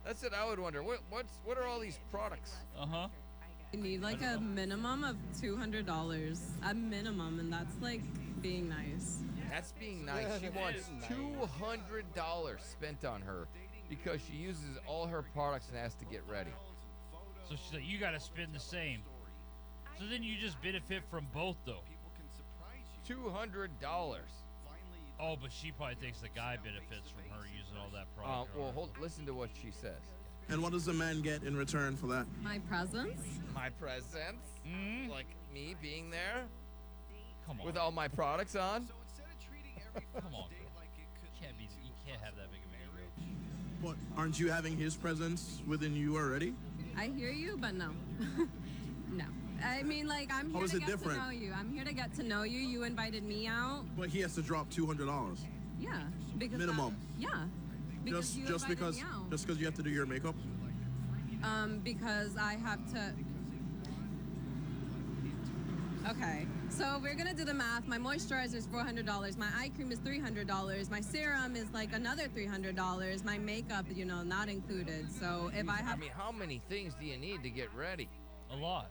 That's what I would wonder. What are all these products? Uh-huh. You need like a minimum of $200, a minimum, and that's like being nice. That's being nice. She wants Nice. $200 spent on her because she uses all her products and has to get ready. So she's like, you got to spend the same. So then you just benefit from both, though. $200. Oh, but she probably thinks the guy benefits from her using all that product. Listen to what she says. And what does the man get in return for that? My presents? My presence, like me being there Come on. with all my products on. Come on, girl. You can't have that big of an ego. But aren't you having his presence within you already? I hear you, but no. No. I mean, like, I'm How here is to it get different? to know you. I'm here to get to know you. You invited me out. But he has to drop $200. Yeah. Because Minimum. yeah. Because you Just invited because me out. you have to do your makeup? Because I have to. Okay, so we're gonna do the math. My moisturizer is $400. My eye cream is $300. My serum is like another $300. My makeup, not included. So if I I have, mean, how many things do you need to get ready? A lot.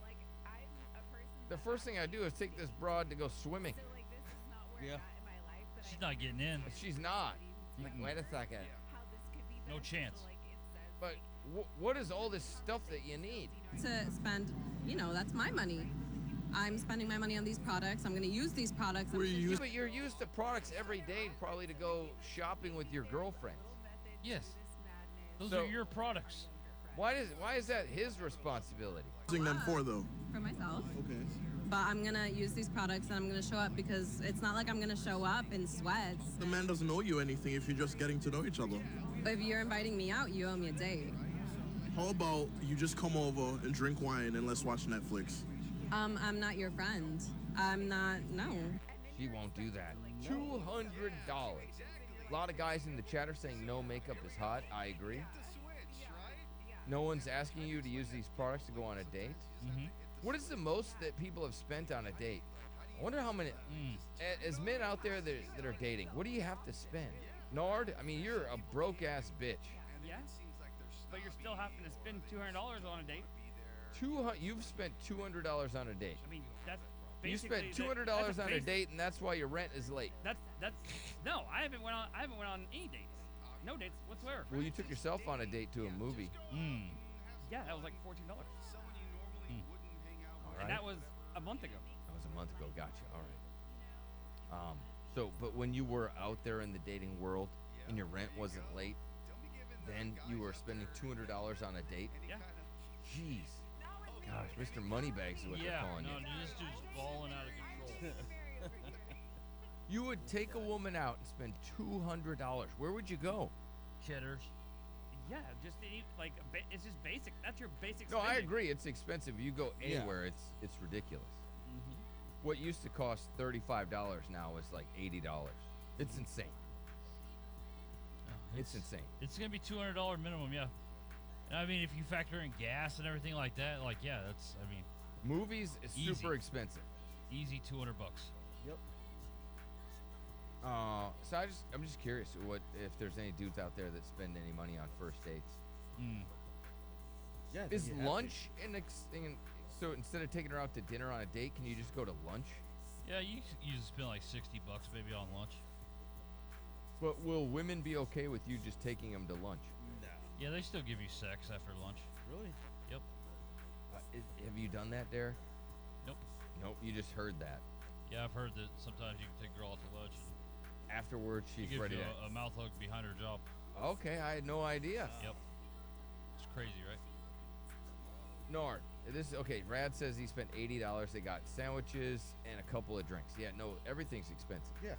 The first thing I do is take this broad to go swimming. Yeah. She's not getting in. She's not. Like, wait a second. No chance. But what is all this stuff that you need? to spend, that's my money. I'm spending my money on these products. I'm gonna use these products. I'm Were you gonna- use- But you're used to products every day, probably to go shopping with your girlfriends. Yes. Those So- are your products. Why is that his responsibility? Using them for though? for myself. Okay. But I'm gonna use these products and I'm gonna show up because it's not like I'm gonna show up in sweats. The man doesn't owe you anything if you're just getting to know each other. If you're inviting me out, you owe me a date. How about you just come over and drink wine and let's watch Netflix? I'm not your friend. I'm not. No. She won't do that. $200. A lot of guys in the chat are saying no makeup is hot. I agree. No one's asking you to use these products to go on a date. What is the most that people have spent on a date? I wonder how many. As men out there that are dating, what do you have to spend? Nard, I mean, you're a broke ass bitch. Yeah. But you're still having to spend $200 on a date. You've spent $200 on a date. I mean, that's You basically spent $200 on a basic- date, and that's why your rent is late. That's no. I haven't went on any dates. No dates whatsoever. Well, you took yourself on a date to a movie. Yeah, that was like $14. All right. And that was a month ago. That was a month ago. Gotcha. All right. But when you were out there in the dating world and your rent wasn't late, then you were spending $200 on a date. Yeah. Jeez. Gosh, Mr. Moneybags is what they're Yeah. calling No, you. this dude's balling out of control. You would take a woman out and spend $200. Where would you go? Cheddar's. Yeah, just to eat, like it's just basic. That's your basic. No, I spending. agree. It's expensive. You go Yeah. anywhere, it's ridiculous. What used to cost $35 now is like $80. It's insane. It's insane. It's gonna be $200 minimum, yeah. And I mean, if you factor in gas and everything like that, like yeah, that's. I mean, Movies is Easy. super expensive. easy $200. Yep. So I'm just curious if there's any dudes out there that spend any money on first dates. Yeah. Is lunch so instead of taking her out to dinner on a date, can you just go to lunch? Yeah, you usually spend like $60 maybe on lunch. But will women be okay with you just taking them to lunch? No. Yeah, they still give you sex after lunch. Really? Yep. Have you done that, Dare? Nope. Nope. You just heard that. Yeah, I've heard that sometimes you can take a girl out to lunch and Afterwards, she she's gives ready you to. a mouth hug behind her job. Okay, I had no idea. Yep. It's crazy, right? Nard, this is okay. Rad says he spent $80. They got sandwiches and a couple of drinks. Yeah, no, everything's expensive. Yeah.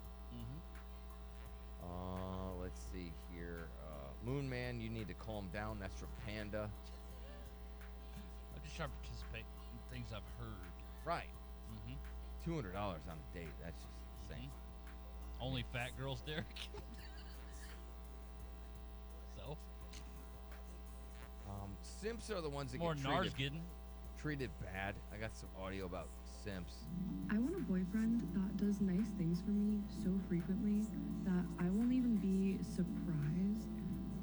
Let's see here. Moon Man, you need to calm down. That's from Panda. I'm just trying to participate in things I've heard. Right. $200 on a date. That's just insane. Only fat girls, Derek. So Simps are the ones that more get Nars getting. treated bad. I got some audio about simps. I want a boyfriend that does nice things for me so frequently that I won't even be surprised